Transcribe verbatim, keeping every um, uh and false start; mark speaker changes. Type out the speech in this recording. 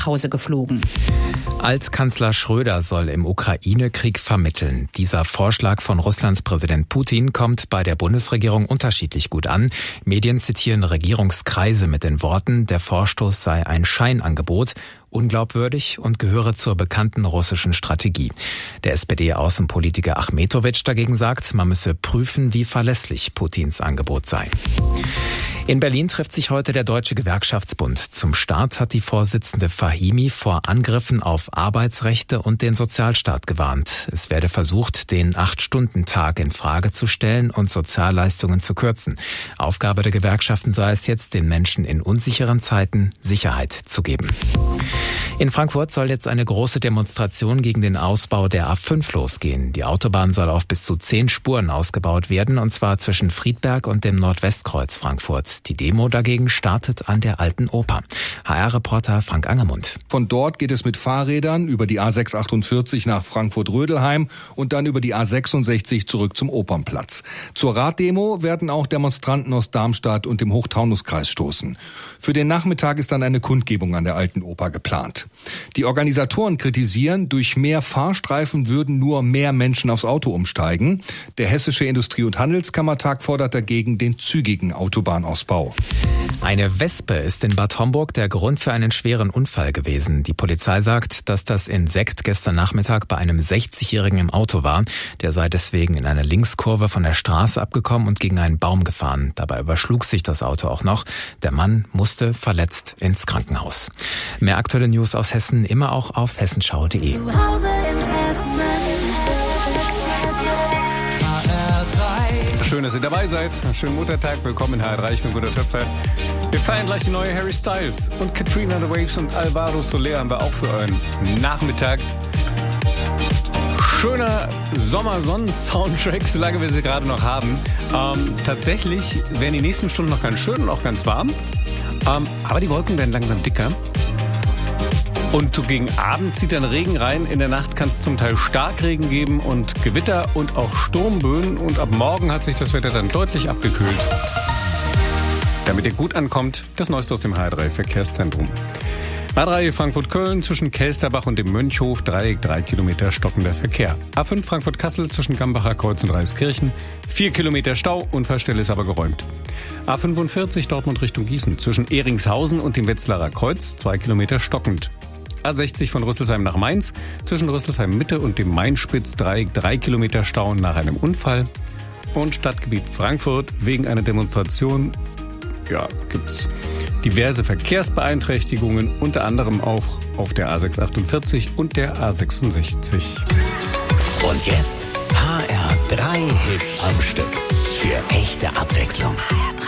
Speaker 1: nach Hause geflogen.
Speaker 2: Altkanzler Schröder soll im Ukraine-Krieg vermitteln. Dieser Vorschlag von Russlands Präsident Putin kommt bei der Bundesregierung unterschiedlich gut an. Medien zitieren Regierungskreise mit den Worten, der Vorstoß sei ein Scheinangebot, unglaubwürdig und gehöre zur bekannten russischen Strategie. Der S P D-Außenpolitiker Achmetowitsch dagegen sagt, man müsse prüfen, wie verlässlich Putins Angebot sei. In Berlin trifft sich heute der Deutsche Gewerkschaftsbund. Zum Start hat die Vorsitzende Fahimi vor Angriffen auf Arbeitsrechte und den Sozialstaat gewarnt. Es werde versucht, den Acht-Stunden-Tag in Frage zu stellen und Sozialleistungen zu kürzen. Aufgabe der Gewerkschaften sei es jetzt, den Menschen in unsicheren Zeiten Sicherheit zu geben. In Frankfurt soll jetzt eine große Demonstration gegen den Ausbau der A fünf losgehen. Die Autobahn soll auf bis zu zehn Spuren ausgebaut werden, und zwar zwischen Friedberg und dem Nordwestkreuz Frankfurts. Die Demo dagegen startet an der Alten Oper. H R-Reporter Frank Angermund.
Speaker 3: Von dort geht es mit Fahrrädern über die A sechs achtundvierzig nach Frankfurt-Rödelheim und dann über die A sechsundsechzig zurück zum Opernplatz. Zur Raddemo werden auch Demonstranten aus Darmstadt und dem Hochtaunuskreis stoßen. Für den Nachmittag ist dann eine Kundgebung an der Alten Oper geplant. Die Organisatoren kritisieren, durch mehr Fahrstreifen würden nur mehr Menschen aufs Auto umsteigen. Der Hessische Industrie- und Handelskammertag fordert dagegen den zügigen Autobahnausbau.
Speaker 2: Eine Wespe ist in Bad Homburg der Grund für einen schweren Unfall gewesen. Die Polizei sagt, dass das Insekt gestern Nachmittag bei einem sechzigjährigen im Auto war. Der sei deswegen in eine Linkskurve von der Straße abgekommen und gegen einen Baum gefahren. Dabei überschlug sich das Auto auch noch. Der Mann musste verletzt ins Krankenhaus. Mehr aktuelle News aus Hessen immer auch auf hessenschau punkt de.
Speaker 4: Zu Hause in Hessen.
Speaker 5: Schön, dass ihr dabei seid. Schönen Muttertag. Willkommen in H R drei. Ich bin Gunnar Töpfer. Wir feiern gleich die neue Harry Styles. Und Katrina the Waves und Alvaro Soler haben wir auch für euren Nachmittag. Schöner Sommersonnen-Soundtrack, solange wir sie gerade noch haben. Ähm, tatsächlich werden die nächsten Stunden noch ganz schön und auch ganz warm. Ähm, aber die Wolken werden langsam dicker. Und so gegen Abend zieht dann Regen rein. In der Nacht kann es zum Teil Starkregen geben und Gewitter und auch Sturmböen. Und ab morgen hat sich das Wetter dann deutlich abgekühlt. Damit ihr gut ankommt, das Neueste aus dem H R drei Verkehrszentrum. A drei Frankfurt-Köln zwischen Kelsterbach und dem Mönchhof, Dreieck, drei Kilometer stockender Verkehr. A fünf Frankfurt-Kassel zwischen Gambacher Kreuz und Reiskirchen, vier Kilometer Stau, Unfallstelle ist aber geräumt. A fünfundvierzig Dortmund Richtung Gießen zwischen Ehringshausen und dem Wetzlarer Kreuz, zwei Kilometer stockend. A sechzig von Rüsselsheim nach Mainz zwischen Rüsselsheim Mitte und dem Mainspitz, Dreieck, drei Kilometer Stau nach einem Unfall. Und Stadtgebiet Frankfurt wegen einer Demonstration, ja, gibt's diverse Verkehrsbeeinträchtigungen, unter anderem auch auf der A sechs achtundvierzig und der A sechsundsechzig.
Speaker 6: Und jetzt H R drei Hits am Stück. Für echte Abwechslung.